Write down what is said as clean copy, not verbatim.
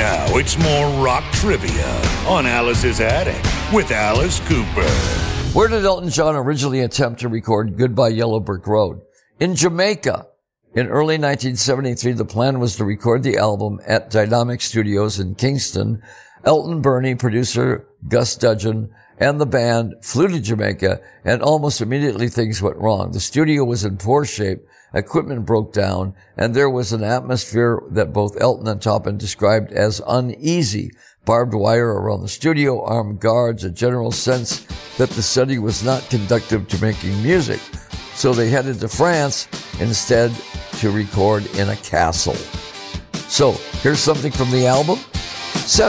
Now it's more rock trivia on Alice's Attic with Alice Cooper. Where did Elton John originally attempt to record Goodbye Yellow Brick Road? In Jamaica. In early 1973, the plan was to record the album at Dynamic Studios in Kingston. Elton, Bernie, producer Gus Dudgeon, and the band flew to Jamaica, and almost immediately things went wrong. The studio was in poor shape, equipment broke down, and there was an atmosphere that both Elton and Taupin described as uneasy. Barbed wire around the studio, armed guards, a general sense that the city was not conducive to making music. So they headed to France instead to record in a castle. So here's something from the album.